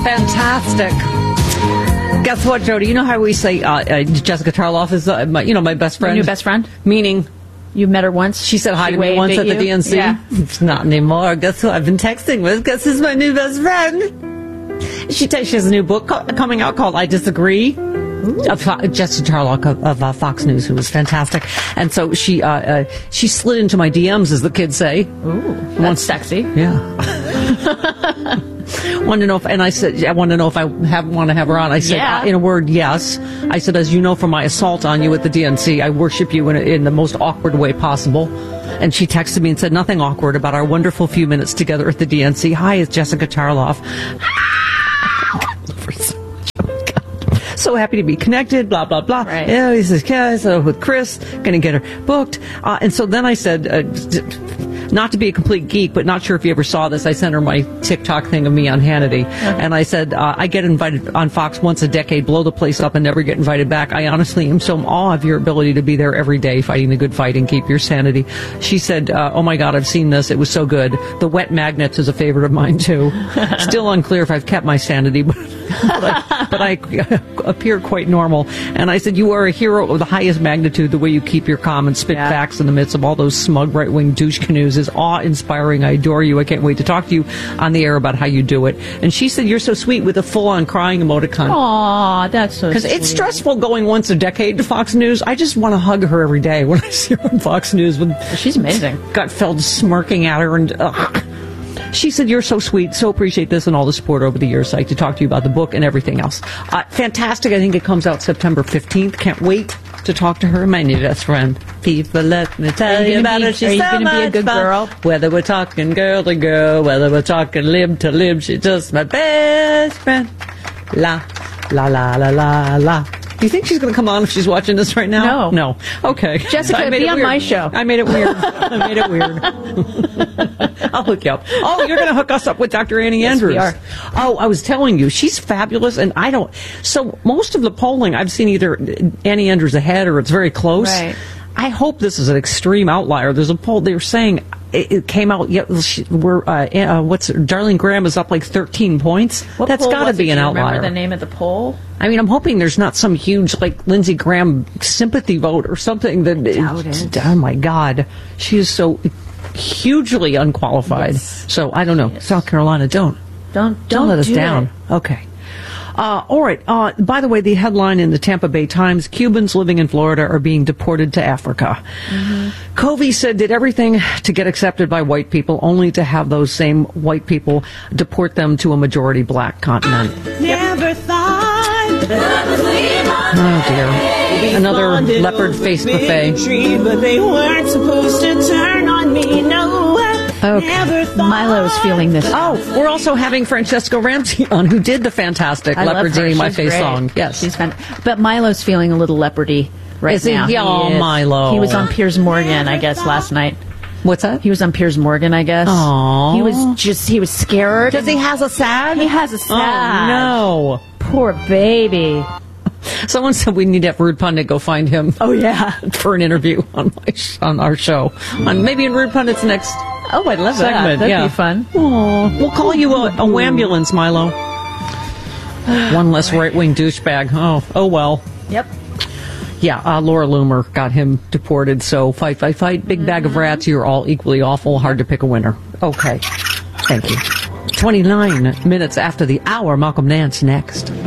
Fantastic. Guess what, Jody? You know how we say Jessica Tarloff is my best friend? Your new best friend? Meaning... You met her once? She said hi to me once at the DNC. Yeah. It's not anymore. Guess who I've been texting with? Guess who's my new best friend? She has a new book coming out called I Disagree. Jessica Tarlock of Fox News, who was fantastic. And so she slid into my DMs, as the kids say. Ooh, that's sexy. Yeah. Wanted to know if, and I said, I want to know if I want to have her on. I said, Yeah. In a word, yes. I said, as you know from my assault on you at the DNC, I worship you in the most awkward way possible. And she texted me and said, nothing awkward about our wonderful few minutes together at the DNC. Hi, it's Jessica Tarloff. So happy to be connected, blah, blah, blah. Right. Yeah, he says, yeah, so with Chris, going to get her booked. And so then I said, not to be a complete geek, but not sure if you ever saw this. I sent her my TikTok thing of me on Hannity. And I said, I get invited on Fox once a decade, blow the place up, and never get invited back. I honestly am so in awe of your ability to be there every day, fighting the good fight and keep your sanity. She said, oh my God, I've seen this. It was so good. The wet magnets is a favorite of mine, too. Still unclear if I've kept my sanity, but I appear quite normal. And I said, you are a hero of the highest magnitude. The way you keep your calm and spit facts in the midst of all those smug right-wing douche canoes is awe-inspiring. I adore you. I can't wait to talk to you on the air about how you do it. And she said, you're so sweet, with a full-on crying emoticon. Aw, that's so sweet. Because it's stressful going once a decade to Fox News. I just want to hug her every day when I see her on Fox News. She's amazing. Gutfeld smirking at her and... She said, you're so sweet, so appreciate this and all the support over the years. I like to talk to you about the book and everything else. Fantastic. I think it comes out September 15th. Can't wait to talk to her. My new best friend. People, let me tell you about her. She's so much be a good fun. girl? Whether we're talking girl to girl, whether we're talking lib to lib, she's just my best friend. La, la, la, la, la, la. Do you think she's going to come on if she's watching this right now? No. Okay. Jessica, be on my show. I made it weird. I'll hook you up. Oh, you're going to hook us up with Dr. Annie Andrews. Yes, we are. Oh, I was telling you, she's fabulous, and I don't... So most of the polling, I've seen either Annie Andrews ahead or it's very close. Right. I hope this is an extreme outlier. There's a poll, they were saying... It came out. Darlene Graham is up like 13 points. That's got to be an outlier. Remember the name of the poll? I mean, I'm hoping there's not some huge like Lindsey Graham sympathy vote or something. Doubt it. Oh my God, she is so hugely unqualified. Yes. So I don't know. Yes. South Carolina, don't let us down. Okay. All right. By the way, the headline in the Tampa Bay Times, Cubans living in Florida are being deported to Africa. Mm-hmm. Covey said did everything to get accepted by white people, only to have those same white people deport them to a majority black continent. Never thought Oh, dear. Another leopard face buffet. But they weren't supposed to turn on me, no. Okay. Milo's feeling this. Oh, we're also having Francesca Ramsey on, who did the fantastic Leopard's Eating My Face song. Yes. She's but Milo's feeling a little leopardy right is he? now. Yeah, oh, Milo. He was on Piers Morgan, I guess, last night. What's that? He was on Piers Morgan, I guess. Aww. He was scared. Does he has a sad? He has a sad. Oh, no. Poor baby. Someone said we need to have Rude Pundit go find him. Oh, yeah. For an interview on our show. Maybe in Rude Pundit's next Oh, I'd love segment. that. That'd be fun. Aww. We'll call you a wambulance, Milo. One less right-wing douchebag. Oh well. Yep. Yeah, Laura Loomer got him deported, so fight. Big bag of rats, you're all equally awful. Hard to pick a winner. Okay. Thank you. 29 minutes after the hour, Malcolm Nance next.